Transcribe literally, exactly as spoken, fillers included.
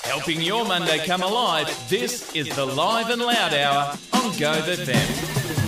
Helping your Monday come alive, this is the Live and Loud Hour on Go F M.